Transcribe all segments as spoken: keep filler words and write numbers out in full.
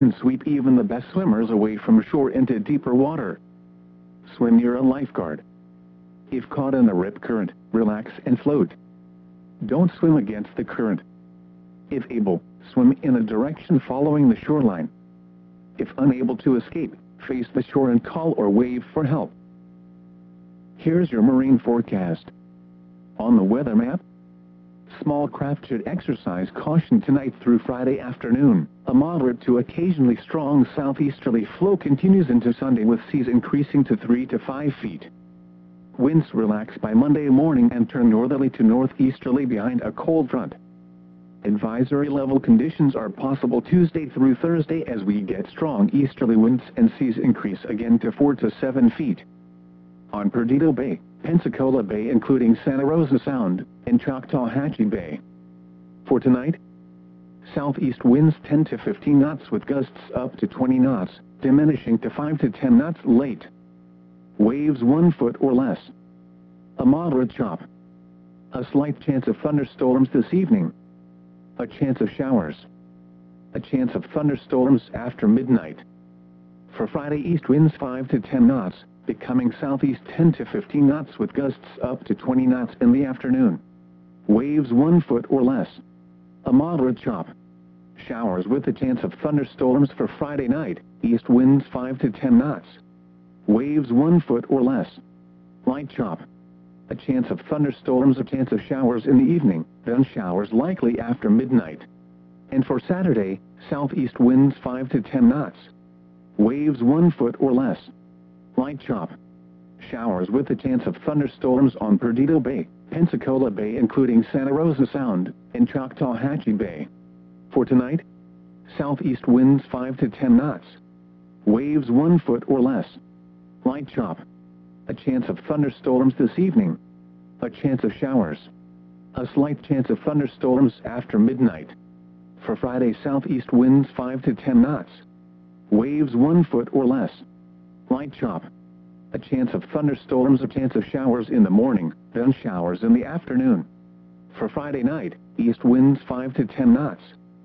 can sweep even the best swimmers away from shore into deeper water. Swim near a lifeguard. If caught in a rip current, relax and float. Don't swim against the current. If able, swim in a direction following the shoreline. If unable to escape, face the shore and call or wave for help. Here's your marine forecast. On the weather map, small craft should exercise caution tonight through Friday afternoon. A moderate to occasionally strong southeasterly flow continues into Sunday with seas increasing to three to five feet. Winds relax by Monday morning and turn northerly to northeasterly behind a cold front. Advisory level conditions are possible Tuesday through Thursday as we get strong easterly winds and seas increase again to four to seven feet. On Perdido Bay, Pensacola Bay including Santa Rosa Sound, and Choctawhatchee Bay. For tonight, southeast winds ten to fifteen knots with gusts up to twenty knots, diminishing to five to ten knots late. Waves one foot or less. A moderate chop. A slight chance of thunderstorms this evening. A chance of showers. A chance of thunderstorms after midnight. For Friday, east winds five to ten knots, becoming southeast ten to fifteen knots with gusts up to twenty knots in the afternoon. Waves one foot or less. A moderate chop. Showers with a chance of thunderstorms for Friday night, east winds five to ten knots. Waves one foot or less. Light chop. A chance of thunderstorms, a chance of showers in the evening, then showers likely after midnight. And for Saturday, southeast winds five to ten knots. Waves one foot or less. Light chop. Showers with a chance of thunderstorms on Perdido Bay, Pensacola Bay including Santa Rosa Sound, and Choctawhatchee Bay. For tonight, southeast winds five to ten knots. Waves one foot or less. Light chop. A chance of thunderstorms this evening. A chance of showers. A slight chance of thunderstorms after midnight. For Friday, southeast winds five to ten knots. Waves one foot or less. Light chop. A chance of thunderstorms, a chance of showers in the morning, then showers in the afternoon. For Friday night, east winds five to ten knots.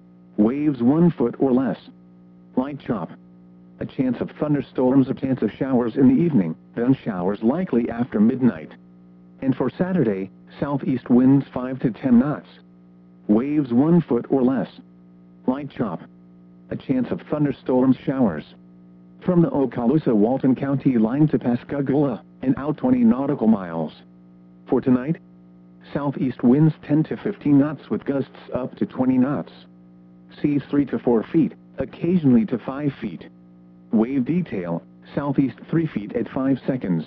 Waves one foot or less. Light chop. A chance of thunderstorms, a chance of showers in the evening, then showers likely after midnight. And for Saturday, southeast winds five to ten knots. Waves one foot or less. Light chop. A chance of thunderstorms, showers. From the Okaloosa-Walton County line to Pascagoula, and out twenty nautical miles. For tonight, southeast winds ten to fifteen knots with gusts up to twenty knots. Seas three to four feet, occasionally to five feet. Wave detail, southeast three feet at five seconds.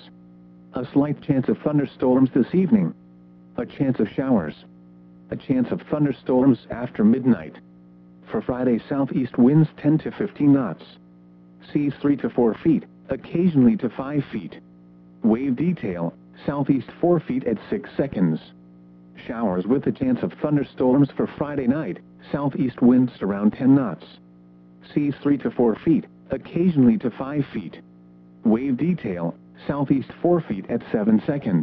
A slight chance of thunderstorms this evening. A chance of showers. A chance of thunderstorms after midnight. For Friday, southeast winds ten to fifteen knots. Seas three to four feet, occasionally to five feet. Wave detail, southeast four feet at six seconds. Showers with a chance of thunderstorms for Friday night, southeast winds around ten knots. Seas three to four feet, occasionally to five feet. Wave detail, southeast four feet at seven seconds.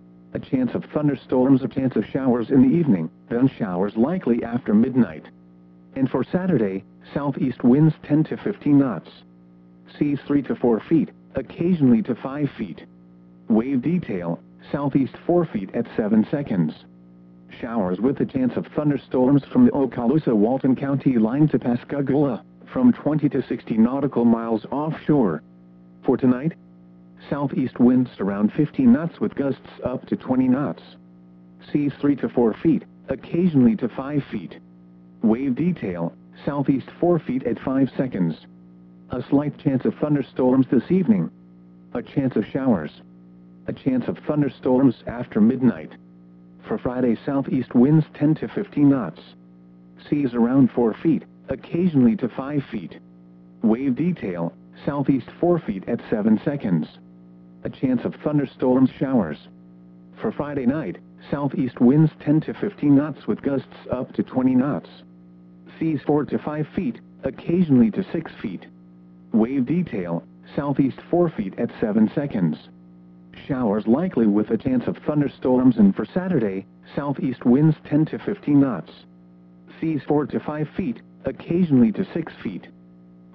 A chance of thunderstorms, a chance of showers in the evening, then showers likely after midnight. And for Saturday, southeast winds ten to fifteen knots. Seas three to four feet, occasionally to five feet. Wave detail, southeast four feet at seven seconds. Showers with a chance of thunderstorms from the Okaloosa-Walton County line to Pascagoula, from twenty to sixty nautical miles offshore. For tonight, southeast winds around fifteen knots with gusts up to twenty knots. Seas three to four feet, occasionally to five feet. Wave detail, southeast four feet at five seconds. A slight chance of thunderstorms this evening. A chance of showers. A chance of thunderstorms after midnight. For Friday, southeast winds ten to fifteen knots. Seas around four feet, occasionally to five feet. Wave detail, southeast four feet at seven seconds. A chance of thunderstorms, showers. For Friday night, southeast winds ten to fifteen knots with gusts up to twenty knots. Seas four to five feet, occasionally to six feet. Wave detail, southeast four feet at seven seconds. Showers likely with a chance of thunderstorms, and for Saturday, southeast winds ten to fifteen knots. Seas four to five feet, occasionally to six feet.